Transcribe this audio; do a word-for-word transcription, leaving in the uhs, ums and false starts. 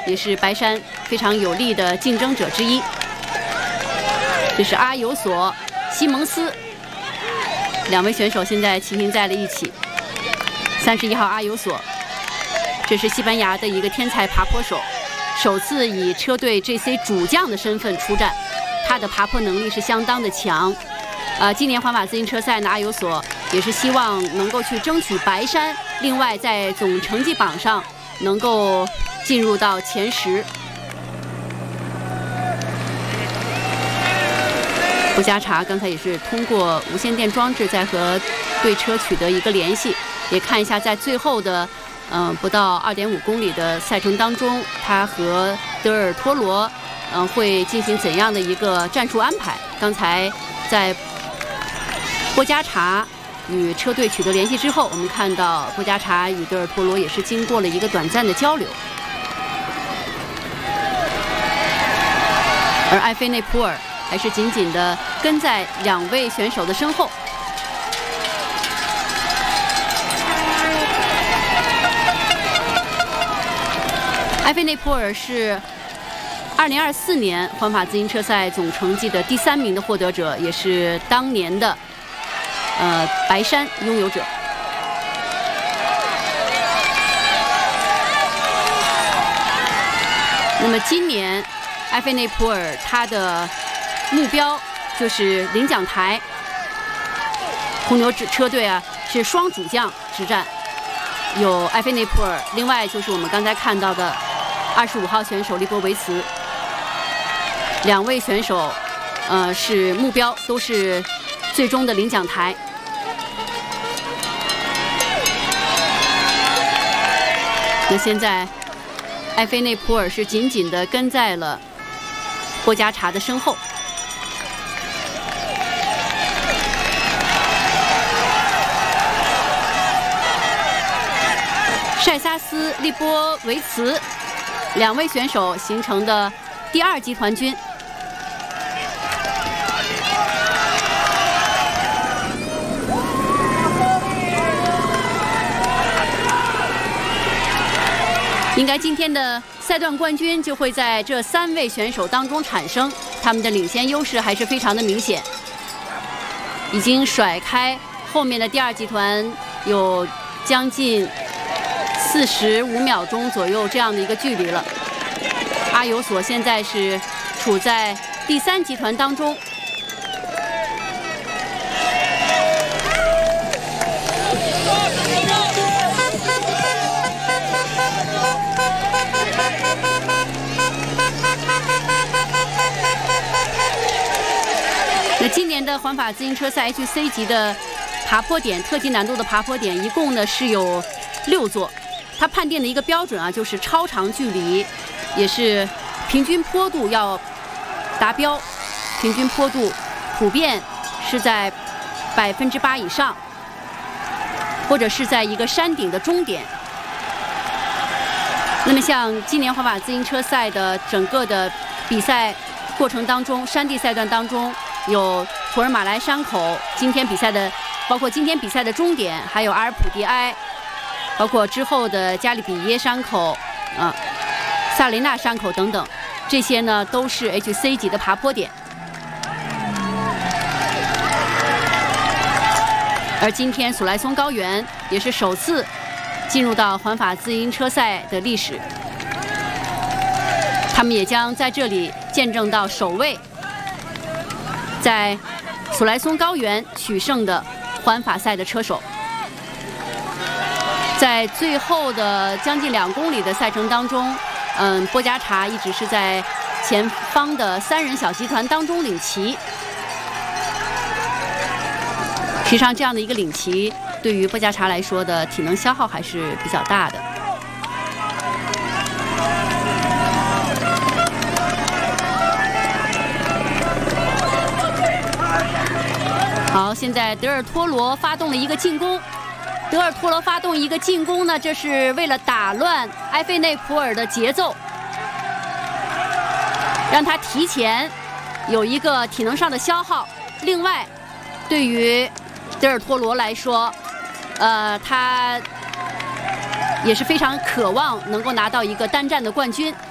也是白山非常有力的竞争者之一。这是阿尤索、西蒙斯两位选手现在齐行在了一起。三十一号阿尤索，这是西班牙的一个天才爬坡手，首次以车队 G C 主将的身份出战，他的爬坡能力是相当的强。呃，今年环法自行车赛呢，阿尤索也是希望能够去争取白山，另外在总成绩榜上能够进入到前十。布加查刚才也是通过无线电装置在和对车取得一个联系，也看一下在最后的嗯、呃、不到 二点五公里的赛程当中，他和德尔托罗嗯、呃、会进行怎样的一个战术安排。刚才在波加查与车队取得联系之后，我们看到波加查与德尔托罗也是经过了一个短暂的交流，而埃菲内普尔还是紧紧地跟在两位选手的身后。埃菲内普尔是二零二四年环法自行车赛总成绩的第三名的获得者，也是当年的呃白山拥有者。那么今年埃菲内普尔他的目标就是领奖台，红牛车队啊是双主将之战，有埃菲内普尔，另外就是我们刚才看到的二十五号选手利波维茨，两位选手呃是目标都是最终的领奖台。那现在埃菲内普尔是紧紧地跟在了波加查的身后。塞萨斯、利波维茨两位选手形成的第二集团军。应该今天的赛段冠军就会在这三位选手当中产生，他们的领先优势还是非常的明显，已经甩开后面的第二集团有将近四十五秒钟左右这样的一个距离了。阿尤索现在是处在第三集团当中。那今年的环法自行车赛 H C 级的爬坡点，特级难度的爬坡点，一共呢是有六座。它判定的一个标准啊，就是超长距离，也是平均坡度要达标，平均坡度普遍是在百分之八以上，或者是在一个山顶的终点。那么像今年环法自行车赛的整个的比赛过程当中，山地赛段当中有图尔马莱山口，今天比赛的包括今天比赛的终点，还有阿尔普迪埃，包括之后的加利比耶山口、啊、萨雷纳山口等等，这些呢都是 H C 级的爬坡点。而今天索莱松高原也是首次进入到环法自行车赛的历史，他们也将在这里见证到首位在索莱松高原取胜的环法赛的车手。在最后的将近两公里的赛程当中，嗯，波加查一直是在前方的三人小集团当中领骑。实际上，这样的一个领骑对于波加查来说的体能消耗还是比较大的。好，现在德尔托罗发动了一个进攻。德尔托罗发动一个进攻呢，这是为了打乱埃菲内普尔的节奏，让他提前有一个体能上的消耗。另外，对于德尔托罗来说，呃，他也是非常渴望能够拿到一个单站的冠军。